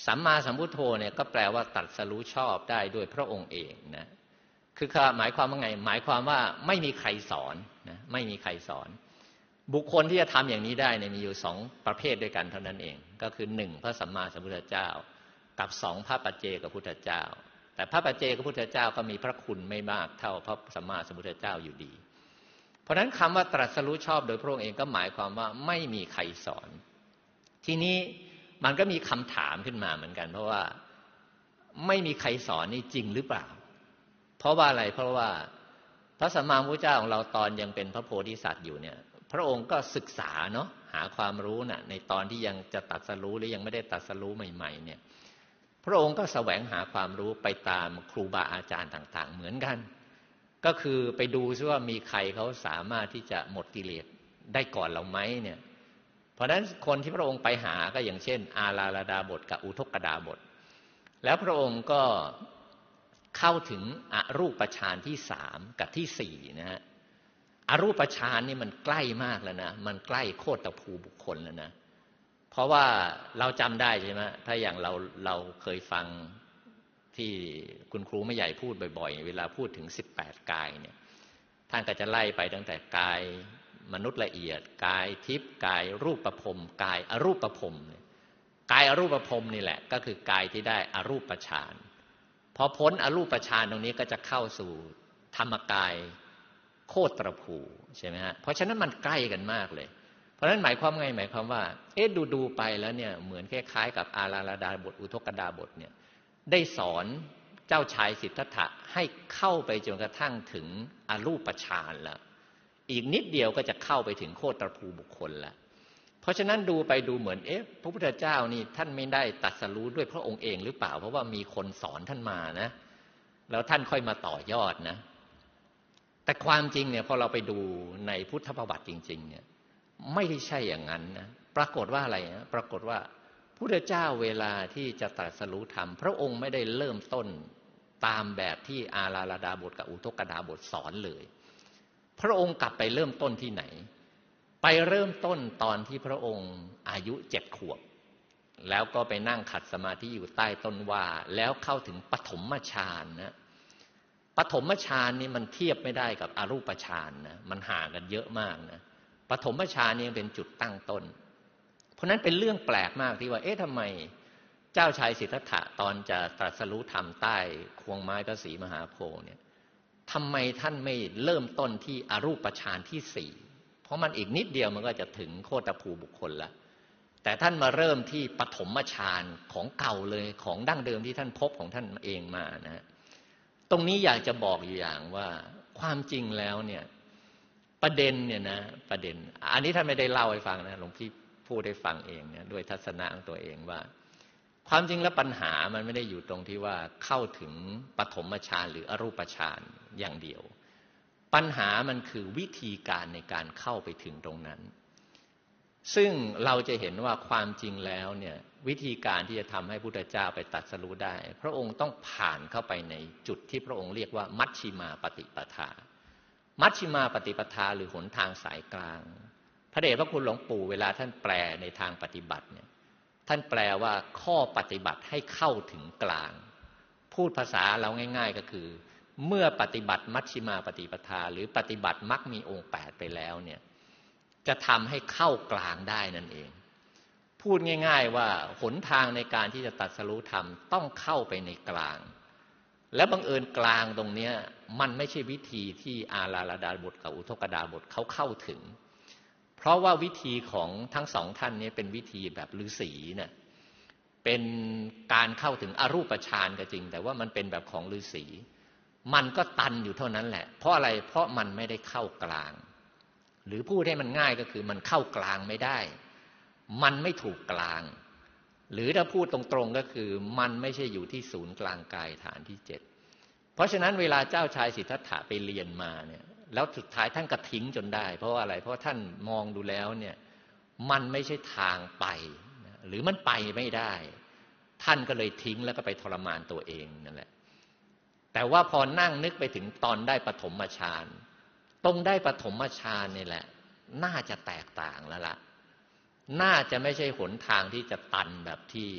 สัมมาสัมพุทโธเนี่ยก็แปลว่าตรัสรู้ชอบได้ด้วยพระองค์เองนะคือหมายความว่าไงหมายความว่าไม่มีใครสอนนะไม่มีใครสอนบุคคลที่จะทำอย่างนี้ได้เนี่ยมีอยู่สองประเภทด้วยกันเท่านั้นเองก็คือหนึ่งพระสัมมาสัมพุทธเจ้ากับสองพระปัจเจกพุทธเจ้าแต่พระปัจเจกพุทธเจ้าก็มีพระคุณไม่มากเท่าพระสัมมาสัมพุทธเจ้าอยู่ดีเพราะฉะนั้นคำว่าตรัสรู้ชอบโดยพระองค์เองก็หมายความว่าไม่มีใครสอนทีนี้มันก็มีคำถามขึ้นมาเหมือนกันเพราะว่าไม่มีใครสอนนี่จริงหรือเปล่าเพราะว่าอะไรเพราะว่าพระสัมมาสัมพุทธเจ้าของเราตอนยังเป็นพระโพธิสัตว์อยู่เนี่ยพระองค์ก็ศึกษาเนาะหาความรู้น่ะในตอนที่ยังจะตรัสรู้หรือยังไม่ได้ตรัสรู้ใหม่ๆเนี่ยพระองค์ก็แสวงหาความรู้ไปตามครูบาอาจารย์ต่างๆเหมือนกันก็คือไปดูซิว่ามีใครเขาสามารถที่จะหมดกิเลสได้ก่อนเราไหมเนี่ยเพราะฉะนั้นคนที่พระองค์ไปหาก็อย่างเช่นอาราลดาบทกับอุทกดาบทแล้วพระองค์ก็เข้าถึงอรูปฌานที่3กับที่4นะฮะอรูปฌานนี่มันใกล้มากแล้วนะมันใกล้โคตภูบุคคลแล้วนะเพราะว่าเราจำได้ใช่ไหมถ้าอย่างเราเคยฟังที่คุณครูไม่ใหญ่พูดบ่อยๆเวลาพูดถึง18กายเนี่ยท่านก็จะไล่ไปตั้งแต่กายมนุษย์ละเอียดกายทิพย์กายรูปภพกายอรูปภพกายอรูปภพนี่แหละก็คือกายที่ได้อรูปฌานพอพ้นอรูปฌานตรงนี้ก็จะเข้าสู่ธรรมกายโคตรภูใช่ไหมฮะเพราะฉะนั้นมันใกล้กันมากเลยเพราะฉะนั้นหมายความไงหมายความว่าดูไปแล้วเนี่ยเหมือนคล้ายๆกับอาราลดาบทอุทกดาบทเนี่ยได้สอนเจ้าชายสิทธัตถะให้เข้าไปจนกระทั่งถึงอรูปฌานแล้วอีกนิดเดียวก็จะเข้าไปถึงโคตรภูบุคคลแล้วเพราะฉะนั้นดูไปดูเหมือนพระพุทธเจ้านี่ท่านไม่ได้ตรัสรู้ด้วยพระองค์เองหรือเปล่าเพราะว่ามีคนสอนท่านมานะแล้วท่านค่อยมาต่อยอดนะแต่ความจริงเนี่ยพอเราไปดูในพุทธประวัติจริงๆเนี่ยไม่ได้ใช่อย่างนั้นนะปรากฏว่าอะไรนะปรากฏว่าพระพุทธเจ้าเวลาที่จะตรัสรู้ธรรมพระองค์ไม่ได้เริ่มต้นตามแบบที่อาราลดาบทกับอุทกดาบทสอนเลยพระองค์กลับไปเริ่มต้นที่ไหนไปเริ่มต้นตอนที่พระองค์อายุ7 ขวบแล้วก็ไปนั่งขัดสมาธิอยู่ใต้ต้นว่าแล้วเข้าถึงปฐมฌานนะปฐมฌานนี่มันเทียบไม่ได้กับอรูปฌานนะมันห่างกันเยอะมากนะปฐมฌานนี่เป็นจุดตั้งต้นเพราะนั้นเป็นเรื่องแปลกมากที่ว่าทำไมเจ้าชายสิทธัตถะตอนจะตรัสรู้ธรรมใต้ควงไม้พระศรีมหาโพธิ์เนี่ยทำไมท่านไม่เริ่มต้นที่อรูปฌานที่4เพราะมันอีกนิดเดียวมันก็จะถึงโคตภูบุคคลละแต่ท่านมาเริ่มที่ปฐมฌานของเก่าเลยของดั้งเดิมที่ท่านพบของท่านเองมานะตรงนี้อยากจะบอกอยู่อย่างว่าความจริงแล้วเนี่ยประเด็นเนี่ยนะประเด็นอันนี้ท่านไม่ได้เล่าให้ฟังนะหลวงพี่พูดให้ฟังเองเนี่ยด้วยทัศนะของตัวเองว่าความจริงแล้วปัญหามันไม่ได้อยู่ตรงที่ว่าเข้าถึงปฐมฌานหรืออรูปฌานอย่างเดียวปัญหามันคือวิธีการในการเข้าไปถึงตรงนั้นซึ่งเราจะเห็นว่าความจริงแล้วเนี่ยวิธีการที่จะทำให้พุทธเจ้าไปตรัสรู้ได้พระองค์ต้องผ่านเข้าไปในจุดที่พระองค์เรียกว่ามัชฌิมาปฏิปทามัชฌิมาปฏิปทาหรือหนทางสายกลางพระเดชพระคุณหลวงปู่เวลาท่านแปลในทางปฏิบัติเนี่ยท่านแปลว่าข้อปฏิบัติให้เข้าถึงกลางพูดภาษาเราง่ายๆก็คือเมื่อปฏิบัติมัชฌิมาปฏิปทาหรือปฏิบัติมรรคมีองค์8ไปแล้วเนี่ยจะทำให้เข้ากลางได้นั่นเองพูดง่ายๆว่าหนทางในการที่จะตรัสรู้ธรรมต้องเข้าไปในกลางและบังเอิญกลางตรงนี้มันไม่ใช่วิธีที่อาราลดาบทกับอุทกดาบทเขาเข้าถึงเพราะว่าวิธีของทั้งสองท่านนี้เป็นวิธีแบบฤาษีเนี่ยเป็นการเข้าถึงอรูปฌานก็จริงแต่ว่ามันเป็นแบบของฤาษีมันก็ตันอยู่เท่านั้นแหละเพราะอะไรเพราะมันไม่ได้เข้ากลางหรือพูดให้มันง่ายก็คือมันเข้ากลางไม่ได้มันไม่ถูกกลางหรือถ้าพูดตรงๆก็คือมันไม่ใช่อยู่ที่ศูนย์กลางกายฐานที่7เพราะฉะนั้นเวลาเจ้าชายสิทธัตถะไปเรียนมาเนี่ยแล้วสุดท้ายท่านก็ทิ้งจนได้เพราะอะไรเพราะท่านมองดูแล้วเนี่ยมันไม่ใช่ทางไปหรือมันไปไม่ได้ท่านก็เลยทิ้งแล้วก็ไปทรมานตัวเองนั่นแหละแต่ว่าพอนั่งนึกไปถึงตอนได้ปฐมฌานตรงได้ปฐมฌานนี่แหละน่าจะแตกต่างแล้วล่ะน่าจะไม่ใช่หนทางที่จะตันแบบที่